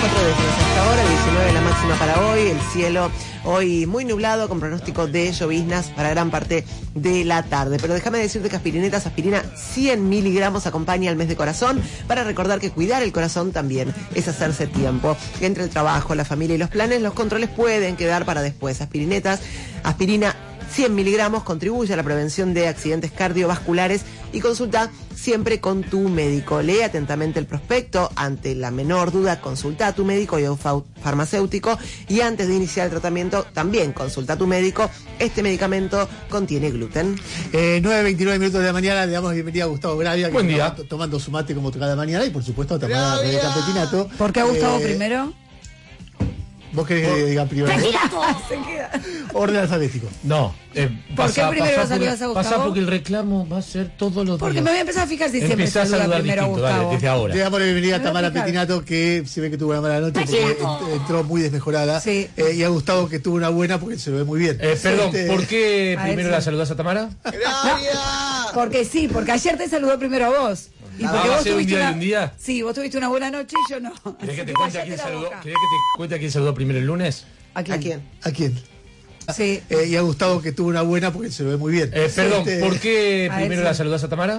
24 décimas hasta ahora, 19 la máxima para hoy, el cielo hoy muy nublado con pronóstico de lloviznas para gran parte de la tarde. Pero déjame decirte que aspirina 100 miligramos acompaña al mes de corazón para recordar que cuidar el corazón también es hacerse tiempo. Entre el trabajo, la familia y los planes, los controles pueden quedar para después. Aspirina 100 miligramos contribuye a la prevención de accidentes cardiovasculares y consulta siempre con tu médico. Lee atentamente el prospecto. Ante la menor duda, consulta a tu médico y a un farmacéutico. Y antes de iniciar el tratamiento, también consulta a tu médico. Este medicamento contiene gluten. 9:29 minutos de la mañana. Le damos bienvenida a Gustavo Gravia. Buen día. Tomando su mate como cada mañana. Y por supuesto a Tamara Rebeca Petinato. ¿Por qué a Gustavo primero? ¿Vos querés que diga primero? Se queda. Orden alfabético. No. ¿Por qué primero lo saludas a Gustavo? Pasa porque el reclamo va a ser todos los Porque días. me voy a empezar a fijar si siempre Empezás a saluda saludar primero a distinto, Gustavo. dale, desde ahora. Le damos la bienvenida a Me voy a Tamara fijar. Petinato, que se ve que tuvo una mala noche porque entró muy desmejorada. Sí. Y a Gustavo, que tuvo una buena porque se lo ve muy bien. Perdón, ¿por qué A ver, primero sí. la saludás a Tamara? Porque sí, porque ayer te saludó primero a vos. Y porque ¿va a ser un día una... y un día? Sí, vos tuviste una buena noche y yo no. ¿Querés que Así te cuente a cállate quién la saludó? boca. ¿Querés que te cuente a quién saludó primero el lunes? ¿A quién? ¿A quién? ¿A quién? Sí. Y a Gustavo, que tuvo una buena porque se lo ve muy bien. Perdón, ¿por qué A ver, primero sí. la saludás a Tamara?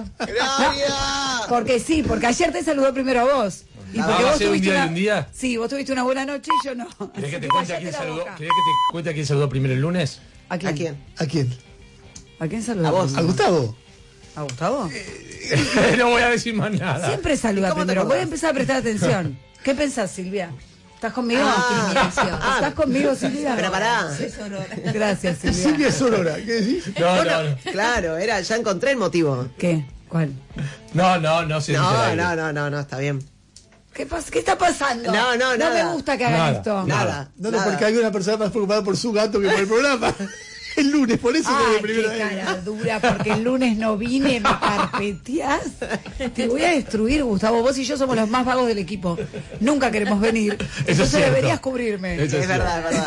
Porque sí, porque ayer te saludó primero a vos. Y porque ¿va a vos ser un tuviste día y una... un día? Sí, vos tuviste una buena noche y yo no. ¿Querés que Así te cuente a cállate quién la saludó? boca. ¿Querés que te cuente a quién saludó primero el lunes? ¿A ¿A quién? quién? ¿A quién? ¿A quién saludó? A vos. ¿A Gustavo? ¿A Gustavo? No voy a decir más nada. Siempre saluda ¿Cómo te primero. acordás? Voy a empezar a prestar atención. ¿Qué pensás, Silvia? ¿Estás conmigo? Ah. ¿Estás conmigo, Silvia? Pero pará. Gracias, Silvia. Silvia Sonora, ¿qué decís? No. Claro, ya encontré el motivo. ¿Qué? ¿Cuál? No, se dice al aire. No, está bien. ¿Qué pasa? ¿Qué está pasando? No, No nada. me gusta que hagan Nada. esto. Nada. No, porque hay una persona más preocupada por su gato que por el programa. El lunes, por eso Ay, primero. qué cara dura, porque el lunes no vine, me carpeteás. Te voy a destruir, Gustavo. Vos y yo somos los más vagos del equipo. Nunca queremos venir. Eso es Entonces cierto. deberías cubrirme. Eso Es verdad, es verdad.